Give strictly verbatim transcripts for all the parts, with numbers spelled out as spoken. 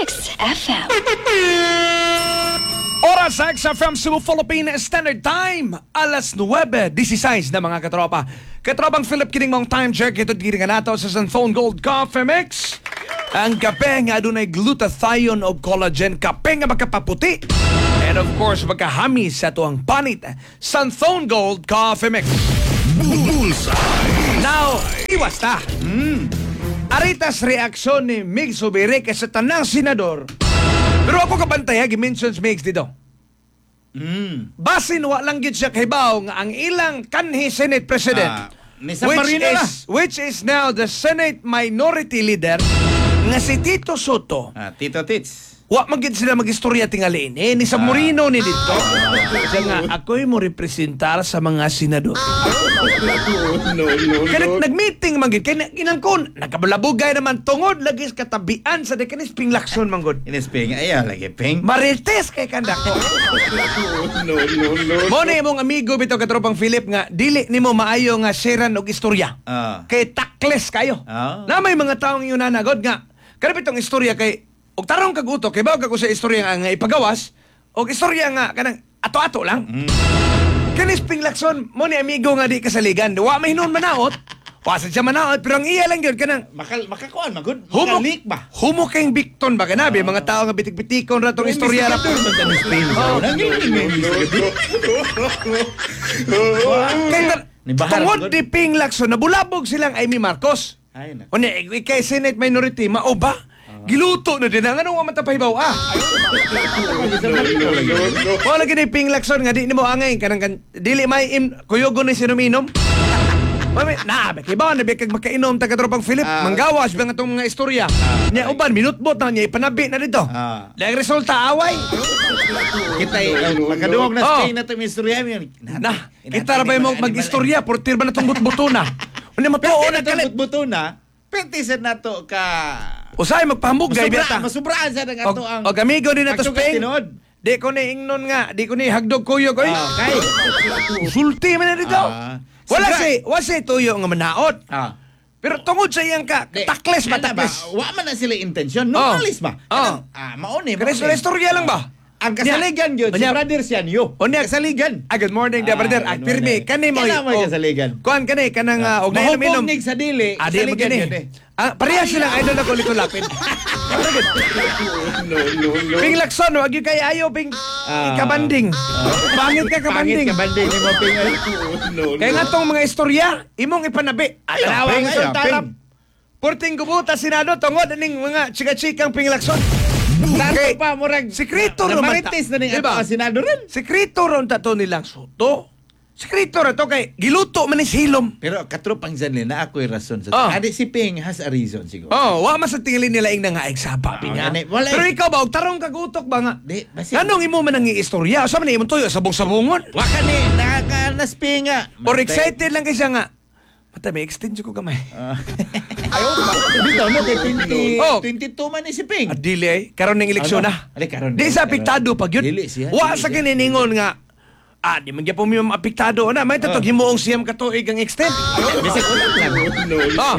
X F M. Oras sa X F M Cebu Philippine Standard Time, alas nuwebe disisays na mga katropa. Katropang Philip kining mong time check, ito giringan nato sa Santhone Gold Coffee Mix. Ang kape nga adunay glutathione o collagen, kape nga makapaputi. And of course, magkahamis sa tuang panit, Santhone Gold Coffee Mix. Bullseye. Now, iwas ta. Mm. Aritas reaksyon ni Mig Zubiri sa tanang senador. Pero ako kabantay, gi-mentions Migs dito. Mm. Basin wa lang gid siya kahibaw nga ang ilang kanhi Senate President, Ah, ni San which Marino na. is, which is now the Senate Minority Leader, nga si Tito Soto. Ah, Tito Tits. Wa magid sila mag-istorya tingali eh, ni San Marino ni dito. Siya nga, ako'y mo representar sa mga senador. No, no, Kaya nag-meeting magid kaya inangkon, nakabalabugay naman tungod lagi sa katabian sa dekanis pinglakson manggod. Inisping, ayaw lagi, ping. Marites kay kandak. No, no, no. Mo ni imong amigo bitaw katropang Philip nga dili nimo maayo nga sharean og istorya. Ah. Kay takles kayo. Ah. Na may mga taong yun nanagod nga. Kada bitong istorya kay og tarong kaguto kay bago ko sa istorya nga, nga ipagawas og istorya nga kanang ato-ato lang. Mm. Kanis pinglakson mo ni amigo nga di kasaligan. Wa mahinon manaot. Wasa siya manaot pero ang iya lang gyud kanang Makal, makakuan, magod. Humok, Makalik ba? humok kayong bikton ba kanabi? Mga tao nga bitik-bitikon ra tong istorya ra. Oh, Kaya Ni Bahar, tungod siguro. di pinglakson, nabulabog silang Amy Marcos. Ay, na. O ni, kay Senate Minority, mao ba? Giluto na din ang anong matapahibaw ah. Wala gini pinglakson nga di nimo angay kanang kan dili may im kuyogo ni sinuminom. Mami, na, kibaw na bikag makainom ta katropang Philip, Ah. manggawas ba nga tong mga istorya. Nya uban minutbot na niya ipanabi na dito. Ah. Dahil resulta away. Kita uh, pagkaduwag na Oh. stay na itong istorya mo yun. Na, kita ra ba mo mag-istorya portir ba na tong butbuto na. Unya matuo na kalit. Buto na, petisan na to ka... Usay magpahambog gay Masubra, biyata. masubraan sa nga Og, to ang... og amigo din na to pagsugat Spain. tinod. Di ko ni ingnon nga, di ko ni hagdog kuyo ko. Ah, kay. Sulti man na dito. Ah. Wala Siga- si, wala si tuyo nga manaot. Ah. Pero tungod sa iyang ka, Di, takles ba, ano takles? Wa man na sila intensyon. Oh. Normalis ba? Oh. Kanang, Ah, mauni. Kaya mauni. istorya lang ba? Ang kasaligan yun, si Nya- brother siya niyo. O niya, Kasaligan. Ah, good morning, Ah, ah, brother. good Ah, pirmi, morning. kani mo. Kailan mo oh, kasaligan? Kuan kani, kanang, uh, og na inom. Mahupong nig sa dili. Ah, di kasaligan magani. yun eh. Ah, pareha silang idol na kulit ko lapin. No, no, no. Ping lakson, wag yung kay ayo, ping Ah. kabanding. Pangit ka kabanding. Pangit kabanding ni mo pingay. No, Kaya nga tong mga istorya, imong ipanabi. Ayaw, Tanawa ping, ang ayaw, sultarap. ping. Porting gubuta sinado, tungod aning mga chika-chikang ping-lakson. Tato pa, murag. Sekreto na ron marites na ning Diba? ato ang senado rin. Sekreto ron tato nilang Soto. Sekreto ron to kay giluto man ni silom. Pero katropang dyan na ako'y rason sa... Oh. Adi si Ping has a reason siguro. Oh, wa man sa tingilin nila ing nangaig sa papi niya. gani, wala Pero eh. ikaw ba, og tarong kagutok ba nga? Di, basi- Anong imo man ang istorya? Sa man imong tuyo, sabong-sabongon? Waka ni, nakakanasping nga. Or excited lang kay siya nga? Mata, may extend ko gamay. Ah. Ayaw ba? Dito, no? Kay twenty, Oh. twenty-two man ni si Ping. At dili ay, karon ng eleksyon Ano? na. Ali, karon Di din, sa karon. apektado pag yun. Dili siya, Wa dili sa siya. kininingon nga, ah, di man gyapon mo apektado na. May tatog himuong siyam katuig ang extend. Bisag ulit lang. No, Ah.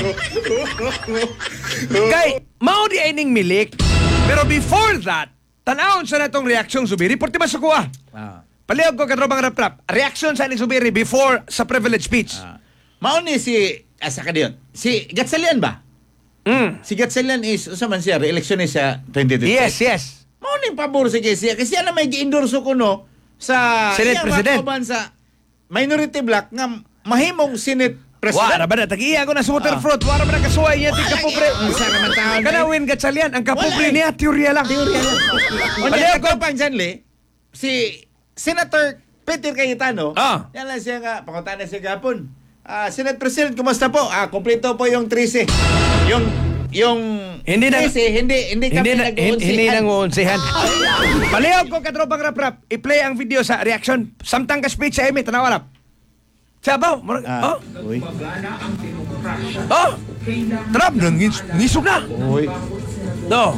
Kay, mao di ay ning milik. Pero before that, tanawon sa natong reaksyon Zubiri, porti masukuha. Ah. Palihog ko katrobang rap-rap. Reaksyon sa ni Zubiri before sa privilege speech. Ah. Mauni si, asa ka diyon, si Gatsalian ba? Mm. Si Gatsalian is, usa man siya, re-election siya twenty twenty. Yes, yes. Mauni pabor si siya. Kasi siya na may gi-endorso ko no, sa Senate iyang President. mga kauban sa minority block nga mahimong Senate Wala President. ba na? Tag-iya ko na sa waterfront. Wala ba na kasuway niya? Di Wala, kapobre. ang sa naman taon. Kanawin Gatchalian. Ang kapobre Wala, eh. niya, teorya lang. Teorya lang. Palihog Palihog ko. ko pang Janli, si Senator Peter Cayetano, Ah. yan lang siya nga, pangunta na siya gapon. Ah, Senate President, kumusta po? Ah, kompleto po yung thirteen. Yung, yung Hindi na- thirteen, hindi, hindi kami Hindi na, hin- hindi nag-uunsihan. nang uunsihan. Palihog ko katrobang rap-rap. I-play ang video sa reaction. Samtang ka speech sa Amy, tanawarap. Sabaw. Murag- Ah, Oh, uy. oh. Trap, nangis, nisog na. Uy. No.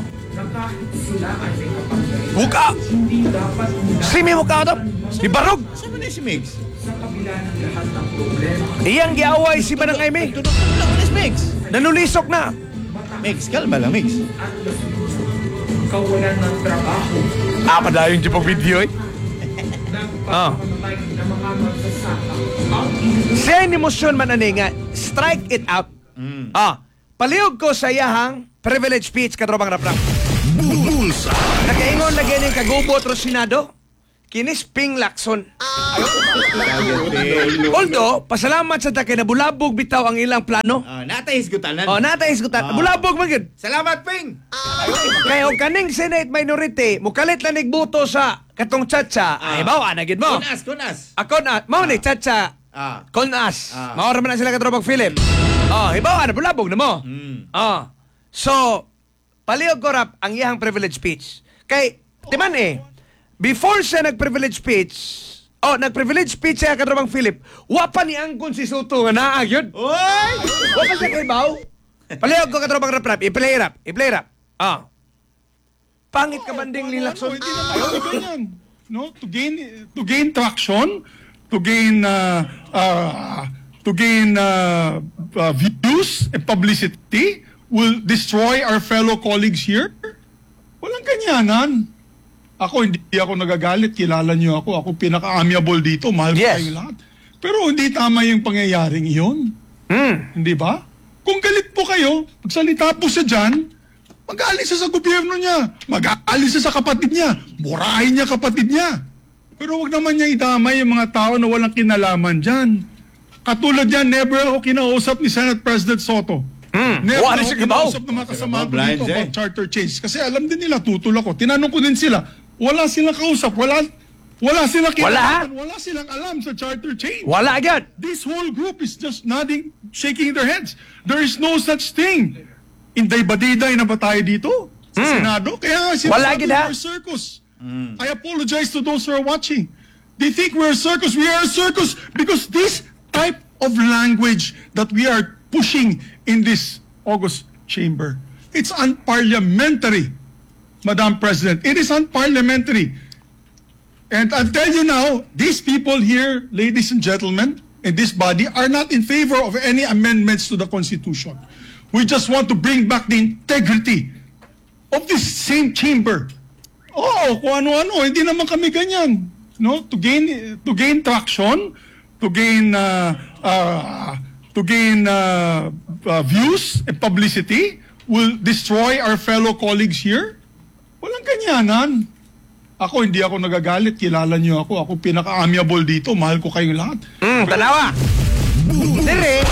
Buka. Simi mo ka ito. Ibarog. Saan man si Migs? Iyang giaway si Manang Amy. Tunog lang ni Migs. Nanulisok na. Migs, kalma lang, Migs. kawalan ng trabaho. Ah, padayon dyan pang video eh. Ah. Nagpapatay ng mga magsasaka. Ang Siya yung emosyon man ani nga, strike it out. Ah, palihog ko sa iyahang privilege speech katrobang raprap. Bulsa. Nakaingon lagi ning kagubot ro Senado. Kinis Ping Lacson. Although, pasalamat sa ta kay nabulabog bitaw ang ilang plano. Ah, natay hisgutanan. Oh, natay isgutan. Ah. Bulabog man gyud. Salamat, Ping! Kaya og kaning Senate minority, mukalit lang nigbuto sa katong Chacha. Ay, bawa na gid mo. Kunas, kunas. Ako na, mao ni Chacha. Ah. Konas. Ah. Mao ra man na sila katrobang Philip. Oh, hibaw na bulabog na mo. Mm. Oh. So, palihog ko rap ang iyang privilege speech. Kay, timan eh, before siya nag-privilege speech, oh, nag-privilege speech siya katrobang Philip, wapa ni Angkon si Soto nga naag yun. Oy! Wapa siya kay Baw. Palihog ko katrobang rap rap, i-play rap, i-play rap. Ah. Pangit ka banding ni Lacson. Hindi naman ako ganyan. No, to gain to gain traction, to gain uh, uh, to gain uh, uh, views and publicity will destroy our fellow colleagues here. Walang ganyanan. Ako hindi ako nagagalit, kilala niyo ako, ako pinaka-amiable dito, mahal ko Yes. kayong lahat. Pero hindi tama yung pangyayaring iyon. Hmm. Hindi ba? Kung galit po kayo, magsalita po siya dyan, mag-aalis siya sa gobyerno niya, mag-aalis siya sa kapatid niya, murahin niya kapatid niya. Pero wag naman niya idamay yung mga tao na walang kinalaman dyan. Katulad yan, never ako kinausap ni Senate President Soto. Hmm. Never Wala ako siya kabaw. kinausap ng mga kasama ko Blind dito siya about eh. charter change. Kasi alam din nila, tutol ako. Tinanong ko din sila, wala silang kausap, wala, wala silang Wala? kinalaman, wala silang alam sa charter change. Wala agad. This whole group is just nodding, shaking their heads. There is no such thing. Inday-badiday na ba tayo dito? Sa Senado? Kaya nga Wala sinasabi gid, ha? we're a circus. I apologize to those who are watching. They think we're a circus. We are a circus because this type of language that we are pushing in this August chamber, it's unparliamentary, Madam President. It is unparliamentary. And I'll tell you now, these people here, ladies and gentlemen, in this body, are not in favor of any amendments to the Constitution. We just want to bring back the integrity of this same chamber. Oo, kung ano-ano, hindi naman kami ganyan. No? To gain, to gain traction, to gain, uh, uh, to gain uh, uh, views and publicity, will destroy our fellow colleagues here. Walang ganyanan. Ako, hindi ako nagagalit. Kilala niyo ako. Ako pinaka-amiable dito. Mahal ko kayong lahat. Hmm, tanawa. Dire,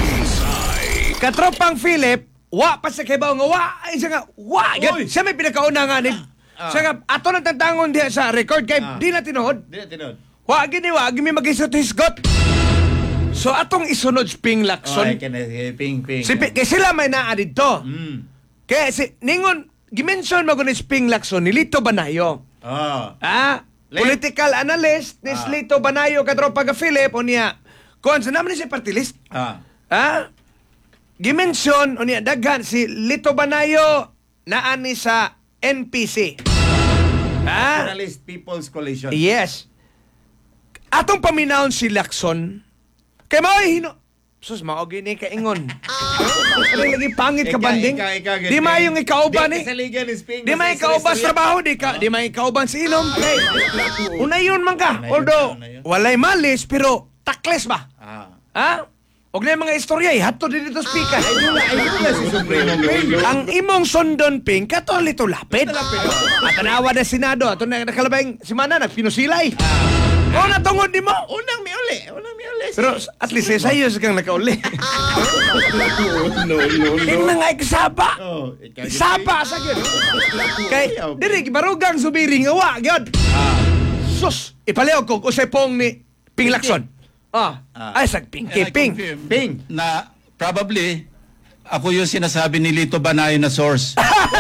katropang Philip, wa pa sa kibaw nga, wa, ay siya nga, wa, Oy. gan, siya may pinakauna nga ni, siya nga, ato nang tantangon diha sa record kay, Ah. di na tinuod, Di na tinod. wa, gini, wa, gini mag-isot-hisgot. So, atong isunod si Ping Oy, Lacson, kana si Ping, Ping. si, Pi- kay sila may naa dito. Mm. Kaya si, ningon, gimension mo ko ni si Ping Lacson, ni Lito Banayo. Oh. Ah, Late. political analyst ni Ah. Lito Banayo katropa ka Philip o niya. Kung sa naman ni si party list. Ah. Ah, gimension o niya daghan si Lito Banayo naan ni sa N P C. Ah, Journalist People's Coalition. yes. Atong paminawon si Lacson. Kay mao hino. Sus mao gini ka ingon. Ano lagi pangit ka Ika- banding? ika- ika- Di mayong ikauban Di eh. kasaligan ni Ping. Di may kauban sa trabaho, di ka, di may kauban sa inom. Kay, unayon man ka. Unayon, Although, unayon. walay malis, pero takles ba? Ah. Ha? Huwag na yung mga istorya, eh. Hato din dito speaker. Ay, dula, ay, dula si Supremo Ping. Ang imong sondon ping, katolito lapid. At tanawa na Senado, ato na nakalabay si Mana, nagpinusilay. O natungod di mo. Unang mi uli. Unang mi uli. Pero at least eh, sa'yo kang nakauli. no, no, Yung mga iksaba. Oh, ikaw- Sapa sa gyud. Kay diri barugang subiri nga wa gyud. Sus, ipaleog ko usay pong ni Ping Lacson. Ah, Ah. ay sag Ping And I Ping. confirm Ping. na probably ako yung sinasabi ni Lito Banayo na source.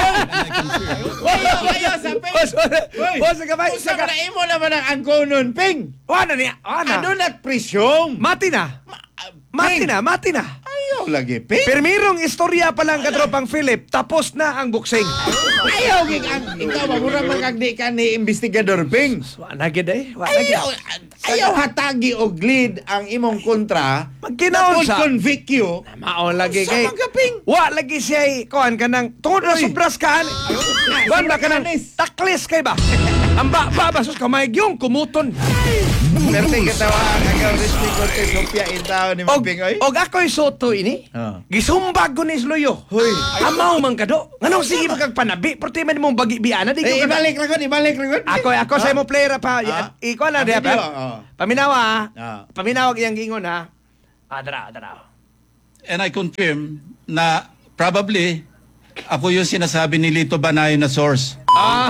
Wayo, wayo sa Ping. Bos, Hoy, bos ka ba? Usa ka na imo naman ang angkonon, Ping. Wa na niya, wa na. Ano nat presyong? Mati na. Mati na, mati na. Ayaw Ayaw lagi, Ping. Permirong istorya pa lang katropang Philip, tapos na ang boxing. Ayaw, gig ang ikaw, mabura magagdi ka ni investigador, Ping. Wala gid eh. Wala gid. Ayaw, ayaw hatagi og lead ang imong kontra. Magkinaon na sa- convict you. Maon lagi Sa kay. mga Ping. Wa lagi siya eh, kuan ka nang tungod na Uy. sobras ka. Kuan ba ka nang Kanis. taklis kay ba? Ang ba ba basos kamay yung kumuton. Pero tingin katawa, agaw Risty Cortez, hupya in tao ni Og Maping, oy. og ako'y soto ini. Ah. Gisumbag ko ni Sloyo. Hoy. Amaw man kado. Nganong sige magpanabi, perti man mong bagi biana di Eh, ko ka- ibalik ragon, ibalik ragon. Ako ako sa imo player pa. Ah. Iko na Ah, dia video, pa. ah. Paminawa. Ah. Paminawag iyang gingon ha. Adra, adra. And I confirm na probably ako yung sinasabi ni Lito Banayo na source. Ah.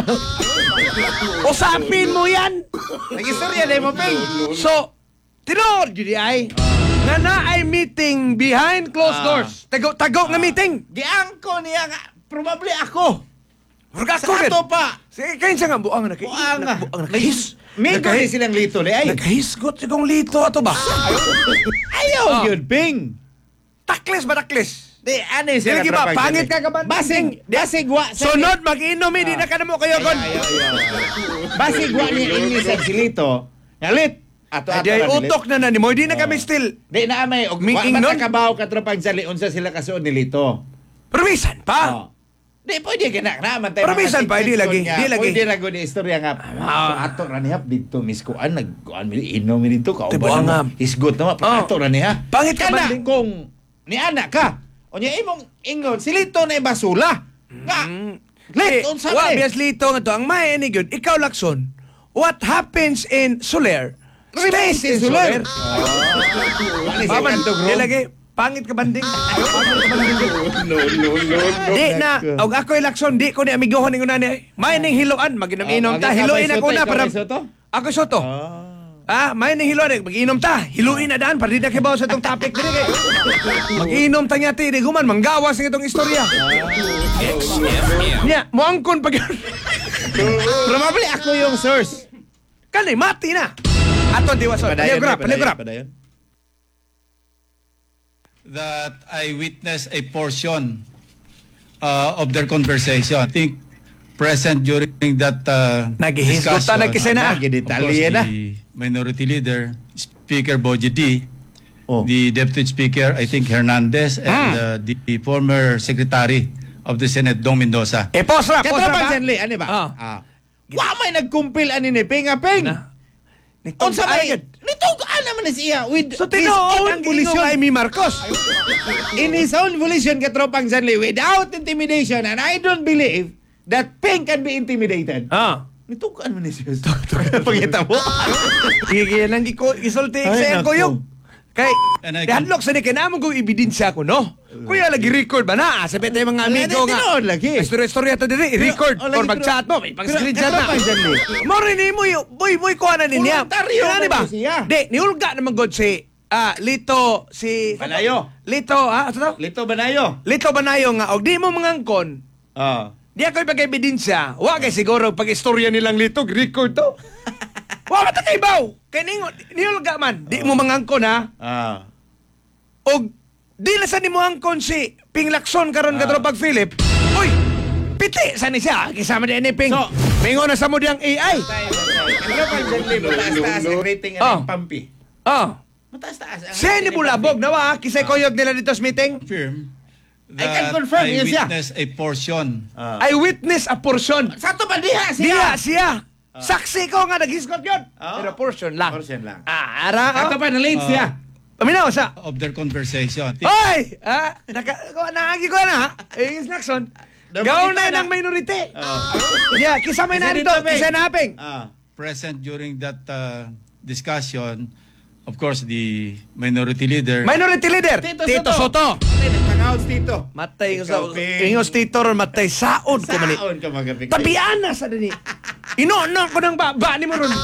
Usapin mo yan. Nag-istorya na mo, Ping. So, tinuod yun di ay. Nga na ay meeting behind closed Ah. doors. Tago, tago nga meeting. Giangko niya nga, probably ako. Murga Sa ko rin. ato pa. Sige, kain siya nga buang na Buang nga. Buang na kahis. Mingo ni Nakahis. silang lito, li ay. Nagkahisgot sigong lito ato ba? Ayaw Ah. yun, Ping. Taklis ba taklis? Di, ano yung sila Sige ba, pangit ka ka ba? Basig, basig wa. sa- Sunod, mag-inom, hindi na ka na mo kayo, Gon. Ayaw, ayaw, ayaw. Basig wa niya inisan si Lito. Ngalit. Ato, Ay, ato. di ay ra, Lito. utok na na ni mo, hindi na kami still. Di na amay. Og wa Minging nun? matakabaw ka tropang sali. Unsa sila kasuon ni Lito. Permisan pa. Oh. Di, pwede ka na. Naman tayo. Pero minsan pa, di lagi, di lagi. Pwede na ko ni istorya nga. Ah. Ato ra niya dito, Miss Kuan. Nagkuan, inom mi dito. Tibuang Kauban nga. mo. Isgot na ma. Oh. Ato ra niya. Pangit ka Kana banding. kung ni anak ka. O niya imong ingon, si Lito na basula. Nga. Lit, Eh, unsa wa, man eh. bias lito nga to. Ang may ni good, ikaw lakson, what happens in Soler, stays in Soler. Wala siya Paman, kantog, di Rom. lagi, pangit ka banding. Pangit ka banding. No, no, no, no. Di na, og ako'y lakson, di ko ni amigohon ng una ni, may ning hiloan, maginom-inom ta, hiluin ako na para, ako soto. Ah, may ning hiloan, mag-inom ta, hiluin na daan, para di na kibaw sa itong topic din kay. Mag-inom ta nga ti, di guman, manggawas ng itong istorya. Nya, muangkon pag Probably ako yung source. Kani, mati na. Aton diwason, paliograp, paliograp. That I witnessed a portion uh, of their conversation. I think present during that uh, Naghihisgot ta, nagkisena. of course, Nagdetalye na. the Minority Leader, Speaker Boji D, Oh. the Deputy Speaker, I think Hernandez, and uh, the, the former Secretary of the Senate, Dong Mendoza. Eh, posra, posra Katapang ba? Sanli, ano ba? Ah. Ah. Wa may nagkumpil ani ni Ping ah, Ping. Na. Unsa may Agad. nitog ana man siya with So, his tinuod own ang volition. ingong ay mi Marcos. In his own volition katropang Sanli without intimidation, and I don't believe that Ping can be intimidated. Ah. Nitukan man ni siya. Pangita mo. Sige lang iko isulti Ay, sa naku. kuyog. Kay And I dihanlok sa ni kinamon kong ebidensya ko no. Kuya lagi record ba na? Sabi tayo mga amigo nga. Tinuod lagi. Istorya-istorya to diri, record oh, lagi, or mag-chat mo, may pero- pag-screenshot na. katropang Sanli. Mo rin mo yung boy boy ko ana niya. Voluntaryo Kaya ba? man siya. Di, niulga naman god si ah Lito si Banayo. Lito ah ano to? Lito Banayo. Lito Banayo nga og di mo mangangkon. Ah. Di ako ipag-ebidensya. Wa kay siguro pag-istorya nilang Lito record to. Wa ba ta kay baw? Kay ningo niulga man. Di mo mangangkon ha. Ah. Og di na sa nimo angkon si Ping Lacson karon kadto pag Philip. Uy, piti sa ni siya kisama din ni Ping. So- Mingo na sa mo diyang A I. Katropang Sanli, mataas-taas ang rating Oh. ng Pampi. Oh. Mataas-taas ang Siya ni rating ng bulabog Pampi. na wa kisay koyog nila dito sa meeting. Confirm I can that confirm, I yun siya. witnessed a portion Ah. I witness a portion. Sa to ba diha siya? Diya siya. Saksi ko nga naghisgot yun. Oh. Pero portion lang. Portion lang. Ah, ara. Ato Oh. pa na late siya. Paminaw sa. of their conversation. Hoy! Ah, naka, naagi ko na. Eh, yung Lacson. Gawin na ng minority. Yeah, kisa may Kisa narito. dito, Ping. Kisa naping. Ah. Present during that uh, discussion, of course, the Minority Leader. Minority leader. Tito, Tito Soto. Okay, nagpangaos Tito. Matay ko Ikaw, sa Ping. ingos Tito ron matay saod ko mali. Saon ka magapik. Tabiana sa dini. Ino-no ko ng baba ni mo ron.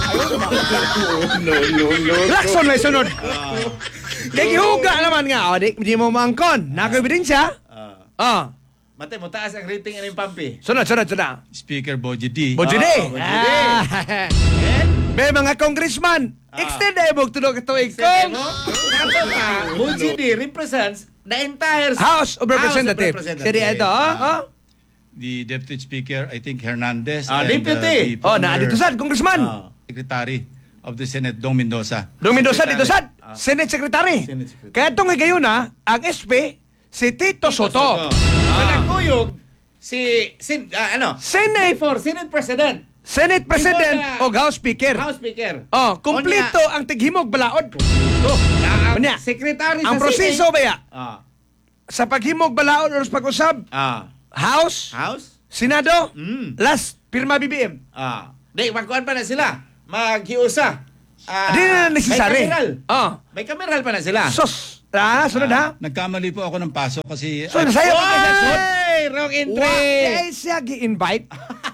No, no, no. Lacson may sunod. Kaya gihuga naman nga. O, di, di mo maangkon. Nako ebidensya. Ah. Ah. Mate mo taas ang rating ng Pampi. Sunod, sunod, sunod. Speaker Boji D. Bojide. Bojide. Ah. May mga congressman. Ah. Extend ay bog tulo ka tuig Kung kong. Nato pa, Bujidi represents the entire House of Representatives. Representatives. Kaya ito, oh, oh. The Deputy Speaker, I think Hernandez, Ah, and Deputy. the Oh, former na dito sad, Congressman. Ah. Secretary of the Senate, Dong Mendoza. Dong Mendoza dito sad, Ah. Senate Secretary. Senate Secretary. Kaya itong ngayon na, ang S P, si Tito Soto. Sa nagkuyog, si, sin, ah, ano? Senate, For Senate President. Senate President Before o House Speaker. House Speaker. Oh, kumpleto ang tighimog balaod. Oh, na, ang Unya, Secretary ang sa proseso Senate. ba ya? Ah. Sa paghimog balaod o sa pag-usab, Ah. House, House? Senado, Mm. last, pirma B B M. Ah. Di, magkuhan pa na sila. Maghiusa. Ah, Di na necessary. May kameral. Oh. May kameral pa na sila. Sos, ah, sunod ha? Nagkamali po ako ng paso kasi So, I- nasa'yo ka sa sod? Oy! Wrong entry! Why siya gi-invite?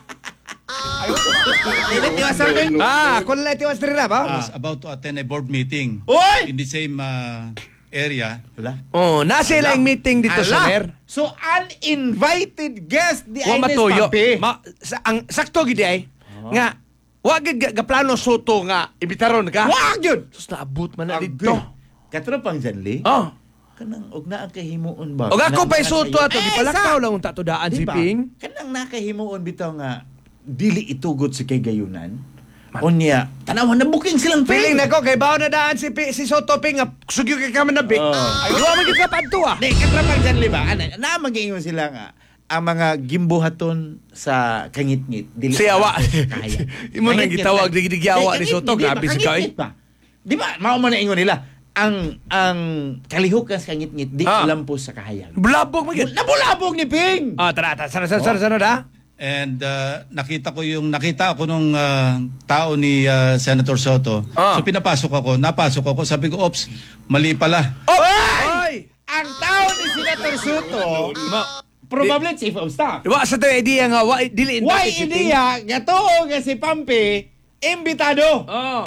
Dili tiwasan din. Ah, kung lang itiwas rin na I ba? was about to attend a board meeting Oy! in the same uh, area. Wala. Oh, nasa ilang meeting dito sa Mer. So, uninvited guest di Wa Ines matuyo. Papi. Ma, sa, ang sakto gid ay nga wa gid ga, ga plano soto nga ibitaron ka. Wag yun! Sus naabot man na Agoy. dito. Katro pang Janli. Oh. Kanang og naa kahimuon ba? Og ako Kanang pa soto nakayo- ato di Eh, palakaw sa- lang unta to daan si Diba? Ping. Kanang nakahimuon bitaw nga dili itugot si kay gayunan. Unya, tanawan na booking silang Feeling na ko kay bawo na daan si Pi, si Soto Ping nga sugyo kay kami na big. Oh. Ay wa man gid ka padto ah. Di, katrapang Janli ba? Ano, na magiingon sila nga ang mga gimbuhaton sa kangit-ngit. Dili Si Awa. Kaya. Imo nang Kangit-ngit gitawag lang. digdigyawa Di, ni Soto, kangit-ngit, grabe di ba? si Kay. Kangit-ngit ba? Di ba? Mao man na ingon nila. Ang ang kalihok sa kangit-ngit di Ah. lampos sa kahayag. Blabog man gid. Nabulabog ni Ping. Ah, tara, tara, sana sana sana ha. And uh, nakita ko yung nakita ako nung uh, tao ni uh, Senator Soto. Ah. So pinapasok ako, napasok ako, sabi ko, "Ops, mali pala." Oh! Oy! Ang tao ni Senator Soto, probably chief of staff. Wa sa to idea nga wa dili Why invite si Ping. idea gatuo nga si Pampi imbitado. Oh.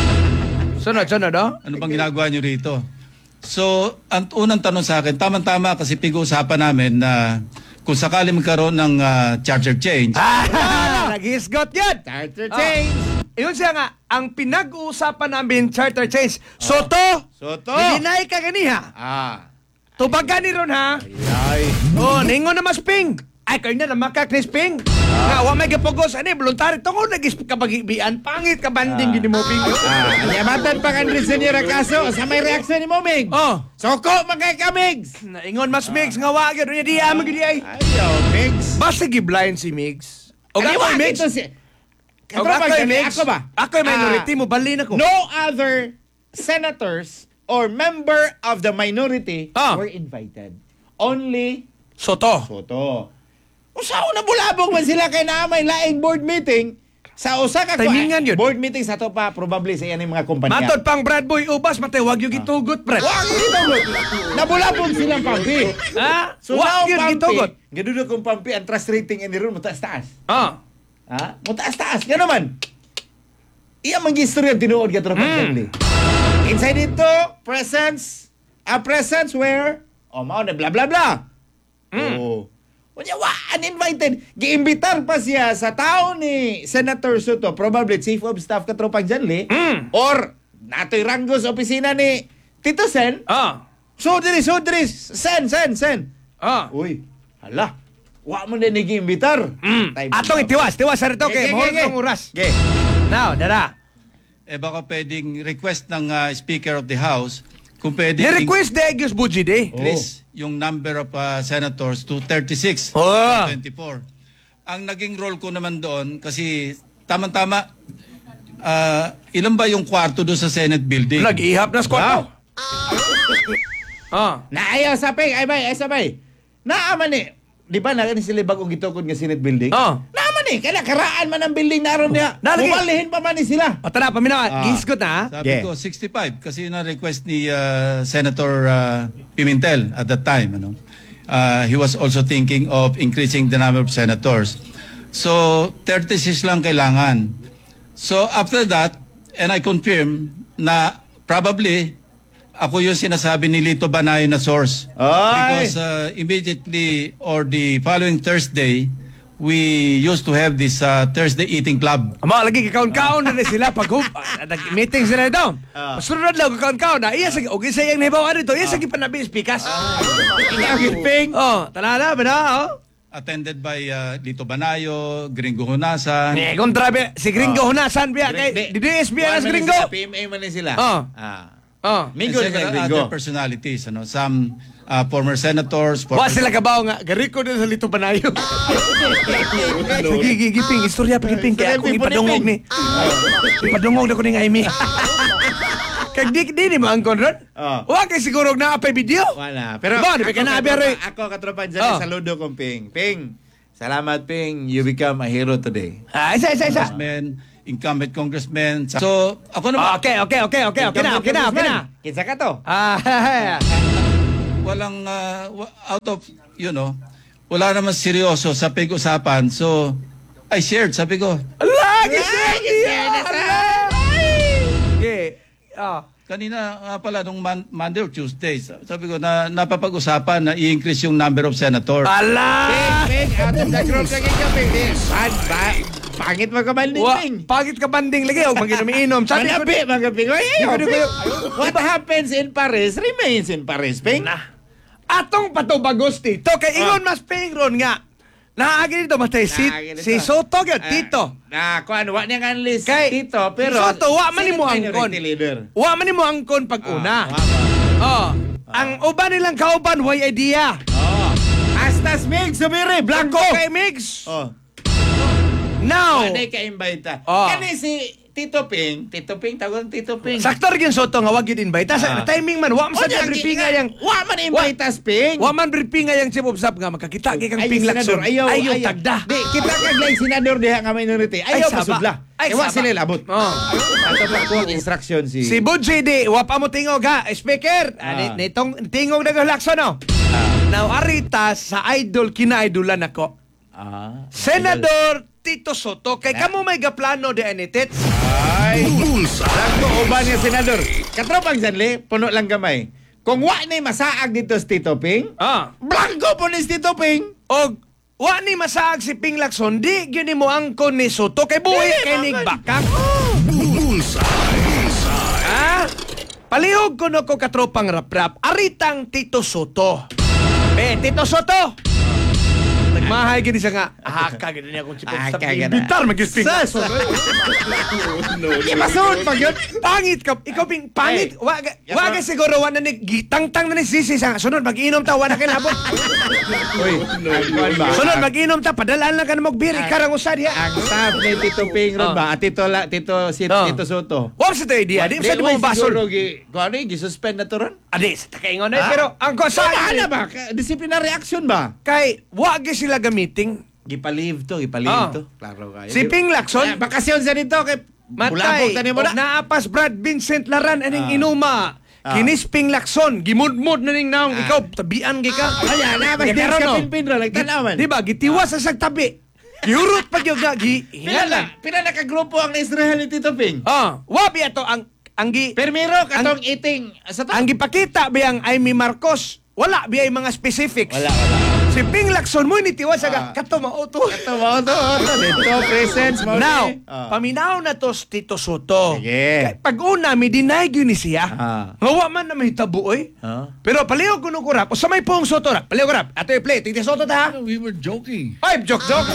Sunod, sunod, oh. Ano bang ginagawa niyo rito? So, ang unang tanong sa akin, tama-tama kasi pag-uusapan namin na kung sakali magkaroon ng uh, charger change, Ah, nag-isgot yun. Charter Ah. change. Yun siya nga, ang pinag-uusapan namin charter change. Soto, Soto. Bilinay ka ganiha. Ah. Tubagan ni ron ha. Ay. Oh, ningon na mas Ping. Ay, kayo na naman ka, Chris Ping. Nga, wa may kapagos. Ano, voluntary. Tungo, nag-isip ka pag-ibian. Pangit ka banding, gini mo, Ping. Ah, yamatan pa kan Senyora kaso sa may reaksyon ni Momig. Oh, Soko magkay kamigs. naingon mas Migs. Nga, wa, gano'n. Di amin, gini ay. Ayaw, Migs. Basta giblind si Migs. O Ano ako, ba Migs. ito si... O Katropa, ako, Janli, Migs. Ako ba? Ako yung minority Ah, mo. Balin ako. No other senators or member of the minority Ah. were invited. Only Soto. Soto. Usaw na bulabog man sila kay naamay laing board meeting sa usa ka Timingan yun. board meeting sa to pa probably sa iyan mga kumpanya. Matod pang Brad Boy Ubas, matay, wag yung gitugot, Brad. Wag gitugot. Nabulabog silang pampi. Ha? So Wag now yung pampi. gitugot. Gadudo kong pampi ang trust rating in the room mataas-taas. Ah. Ha? Mataas-taas. Nga naman. Iya mang istorya tinuod ka tropa Janli. Inside dito, presence, a presence where, oh, mao na blah blah blah. Oh. Unya wa uninvited. Giimbitar pa siya sa tao ni Senator Soto, probably chief of staff ka tropang Janli, Mm. or natoy ranggo sa opisina ni Tito Sen. Ah. Sudri, sudri, sen, sen, sen. Ah. Uy, hala. Wa mo na nag-iimbitar. Mm. Time Atong out. itiwas, tiwas sa rito kay Ge, ge, mahal ge, ge. ng oras. Ge. Now, dara. eh baka pwedeng request ng uh, Speaker of the House kung pwede Ni-request de Agios Buji de. increase yung number of uh, senators to thirty-six, Oh. twenty-four. Ang naging role ko naman doon, kasi tamang-tama, uh, ilan ba yung kwarto doon sa Senate building? Nag-ihap na squad. Ah. Naayaw sa pay, ay bay, ay sa bay. Naaman ni. Di ba na ni sila bagong gitukod nga Senate building? Oh. Naaman ni, kaya karaan man ang building naroon niya. Nalagi. Mubalihin pa man ni sila. O tara, paminawa. Ah. Gisgot na. Sabi Yeah. ko, sixty-five, kasi yun ang request ni uh, Senator uh, Pimentel at that time. Ano? Uh, he was also thinking of increasing the number of senators. So, thirty-six lang kailangan. So, after that, and I confirm na probably ako yung sinasabi ni Lito Banay na source. Ay! Because uh, immediately or the following Thursday, we used to have this uh, Thursday eating club. Amo lagi kakaon-kaon na, na sila pag hub, ah, nag- meeting sila daw. Ah. Pasunod lang kakaon-kaon na iya sa og isa yang nahibaw dito, iya sa gipanabi pikas. Ikaw, Ping. Oh, tanana ba na oh? Attended by uh, Lito Banayo, Gringo Hunasan. Ni kontrabe si Gringo hunasan biya kay Di- di D S B as Gringo. P M A man ni sila. Oh. Ah. Oh. Mingo and ni several Gringo. other personalities, ano, some uh, former senators, former Wa sila kabaw nga gariko din sa Lito Banayo. Sige, gigiping istorya pagiping kay ako Istorya, ipadungog ni. Ipadungog na ko ni nga imi. Kag di di ni mo angkon ron. Oh. Wa kay siguro na apay video. Wala. Pero Ba, di ba ka na katropa- abere? ako katropa dyan, Oh. saludo kong Ping. Ping, salamat Ping. You become a hero today. Ah, isa isa isa. congressmen, incumbent congressmen. So, ako naman, Okay, okay, okay, okay, okay na, okay na, okay na. Kinsa ka to? Ah, walang, uh, wa- out of, you know, wala naman seryoso sa pag-usapan. So, I shared, sabi ko, lagi Lagi siya. Okay. Ah. kanina nga pala nung man- Monday or Tuesday, sabi ko na napapag-usapan na i-increase yung number of senators. Ala! Ping, Ping, out of the group lagi ka, Ping. Bad, bad. Pangit mo ka man din, Wa, Ping. pagit ka banding lagi, huwag maginom-inom. Sabi ko, Manabi, mga Ping. Ay, Di ko- di ko- What happens in Paris remains in Paris, Ping. atong patubagos dito, kay ingon mas pingron nga. Naagi dito, mas tayo, si, Naagi dito. si Soto yun, Ah, Tito. Na, kuan, wa niya nga list Kay, dito, pero... si Soto, wa man ni mo sino angkon. minority leader? Wa man ni mo angkon pag Ah, una. wa ba? Oh. Ang uban nilang kauban, way idea. Oh. Astas Mig, subiri, Blanco blanco. kay Mix. Oh. Now, Ano ka imbita? Oh. Kani si Tito Ping, Tito Ping, tawag Tito Ping. sakto rin yung Soto nga wag yun invite. Sa Ah. timing man, wa man sa O, di, briefing nga, nga yang... Wa man imbitas, Ping. Wa man briefing nga yang chief of staff nga makakita kay kang Ay, Ping Lacson. senador, ayaw, Ayaw ayaw. tagda. Di, kita kaglay senador diha nga minority. Ay, Ayaw saba. pasudla. Ay, Ay, wa saba. sila labot. Oh. Ato pa ko ang instruction si... Si Budji di, wa pa mo tingog ha, speaker. Ah. Ah. Nitong tingog na Lacson no. Now arita sa idol kina-idolan ako. Ah. Senador Tito Soto kay kamo may gaplano di anitit. Ay. Lang ko uban nga senador. Katropang Sanli, puno lang gamay. Kung wa ni masaag dito si Tito Ping, Ah. blanco po ni si Tito Ping. Og wa ni masaag si Ping Lacson di gyud mo angkon ni Soto kay buhi Dili, kay nig angkon. bakak. Ah. Palihog ko no ko katropang rap-rap. Aritang Tito Soto. Be, Tito Soto. Nagmahay gini siya nga. Ah, kagid niya kung si Ping Ah, Lacson. kagid na. Bitar magis-Ping Sas. Lacson. Di masud pag yun. Pangit ka, ikaw Ping, pangit. Hey. Wa ga- Yes, wa sir. ga siguro wa na ni gitang-tang na ni sisi sa sunod mag-inom ta wa na kinabot. Uy, ang ba? Sunod mag-inom ta padalaan lang ka na magbiri karang usad ya. Ang staff ni Tito Ping ron Oh. ba? At Tito la, Tito si Oh. Tito Soto. Wa sa tayo idea, di sa mo basol. Siguro gi, kung ano yung gisuspend na to ron? Adi, sa takaingon na Ah? pero ang ko sa Ano ba? Ka- Disciplinary action ba? kay wa gi sila gamiting. Gipalive to, gipalive Ah. to. Klaro kayo. Si Ping Lacson, Ah, bakasyon sa dito kay matay. Bulabog tani mo Og na. naapas Brad Vincent Laran aning Ah. inuma. Ah. Kinis Ping Lacson, gimudmud na ning naong Ah. ikaw tabian gi ka. Ay, na ba Kaya ka karon, no? pinpin ron like tanawan. Di ba gitiwas sa sagtabi. Giurot pa gyud nga gi. Pila na, pila na ka grupo ang Israel ni Tito Ping. Ah, wa biya to ang ang gi Permiro katong eating sa to. ang gipakita biyang Amy Marcos. Wala biyay mga specifics. Wala, wala. Si Ping Lacson mo ni tiwas Ah. aga kato mauto. Ito mo to, to dito presence mo. Now, ni. Ah. paminaw na to si Tito Soto. Sige. Kay pag una, may deny gyud ni siya. Ah. Nga wa man na mahitabo oy. Ah. Pero palihog ko nung kurap, o sa may pong Soto rap, palihog rap. Ato i-play, Tito Soto ta. We were joking. Ay, joke joke.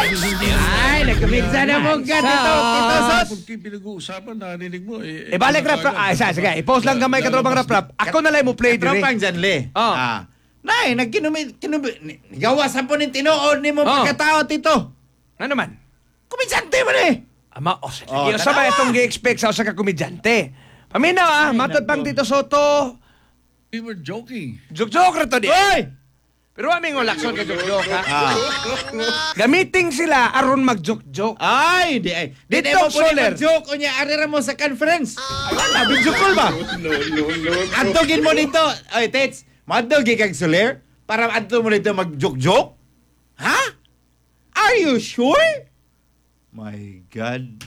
Ay, nagkamigsa na mo ka dito, Tito Sos. Kung pinag-uusapan, narinig mo. Eh, E balik rap rap. Ah, isa, sige. I-post lang gamay katrobang rap rap. Ako na lang mo play dire. Tropang Janle. Oh. Ah. Nay, nagkinumi, kinumi, gawa sa po ni tinuod ni mo Oh. pagkatao, Tito. Ano naman? Kuminsante mo ni. Ama, o sige. Oh, Oh, sa ba tanawa. itong gi-expect sa usa ka komedyante? Paminaw ah, matod pang Tito Soto. We were joking. Joke-joke ra to di. Oy! Pero aming Lacson ka joke-joke ha. Ah. Gamiting sila aron mag-joke-joke. Ay, di ay. Di Dito, di mo po Soler. joke o niya arira mo sa conference. Wala, video call ba? No, no, no. Antogin mo nito. Oy, Tets, madogin kag Soler para adto mo nito mag-joke-joke? Ha? Are you sure? My God.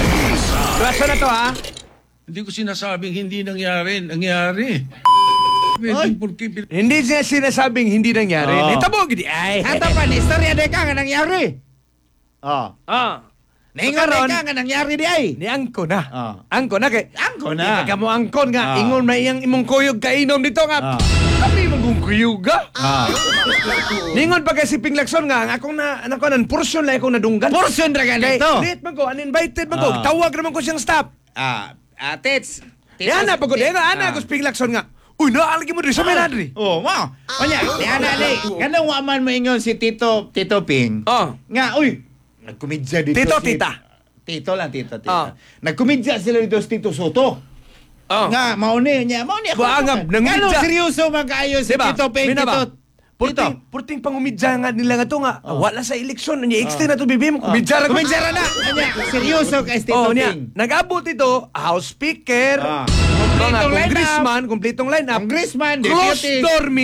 Klasa na to ha. Hindi ko sinasabing hindi nangyari. Nangyari. Pwede, porque bil- Hindi siya sinasabing hindi nangyari. Oo. Nitabo, gidi. Ay, Ato pa, ni istorya de ka nga nangyari. Oh. Ah. Naingon karon, de ka nga nangyari di ay. Ni angko na. Ah. Angko na kay. Angko na. Di ka mo angkon nga. Ah. Ingon may iyang imong kuyog kainom dito nga. Ah. Kami magong kuyog ga. Ah. Ningon pa kay si Pinglakson nga, ang akong na, ano ko, nan, porsyon lang akong nadunggan. Portion ra ka Kay, nito. late man ko, uninvited man ko. Ah. Tawag naman ko siyang staff. Ah, ah, tits. Di ana pa ko, di ana, ana ko si Pinglakson nga. Uy, naalagi mo rin sa Menadri. Oh, wow. Kanya, di ana ni. Kanang wa man maingon si Tito Tito Ping. Oh. Nga, uy, nagkomedya dito Tito, si... tita. Tito lang, tita, Ah. tita. Nagkomedya sila dito si Tito Soto. Oh. Nga, mauni niya. Mauni ako. Buangab, Nga, nangumedya. seryoso man kaayo si Diba? Tito Ping, Mina ba? Tito. Purting, Tito. purting pangumidya nga nila nga to nga. Wala sa eleksyon. Niya extend na to bibim. Kumidya ra ko. Kumedya ra na. Kanya, seryoso kay si Tito Oh, niya. Ping. Nag-abot ito, House Speaker, Ah. mga Kompletong lineup. congressman, kompletong lineup. Congressman, Closed deputy. door